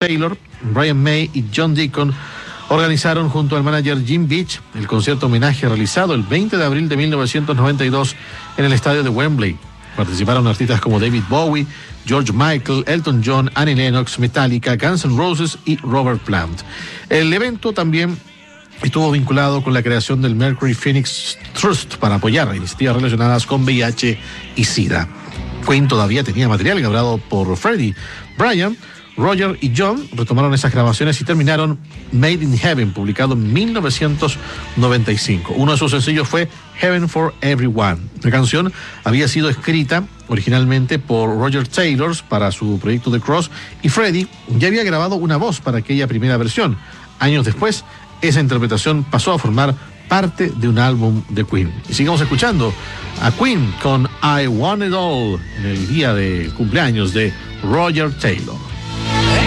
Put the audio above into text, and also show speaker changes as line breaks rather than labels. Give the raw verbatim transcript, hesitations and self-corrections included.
Taylor, Brian May y John Deacon organizaron junto al manager Jim Beach el concierto homenaje realizado el veinte de abril de mil novecientos noventa y dos en el estadio de Wembley. Participaron artistas como David Bowie, George Michael, Elton John, Annie Lennox, Metallica, Guns N' Roses y Robert Plant. El evento también estuvo vinculado con la creación del Mercury Phoenix Trust para apoyar iniciativas relacionadas con V I H y SIDA. Queen todavía tenía material grabado por Freddie. Brian, Roger y John retomaron esas grabaciones y terminaron Made in Heaven, publicado en mil novecientos noventa y cinco. Uno de sus sencillos fue Heaven for Everyone. La canción había sido escrita originalmente por Roger Taylor para su proyecto The Cross, y Freddie ya había grabado una voz para aquella primera versión. Años después, esa interpretación pasó a formar parte de un álbum de Queen. Y sigamos escuchando a Queen con I Want It All en el día de cumpleaños de Roger Taylor.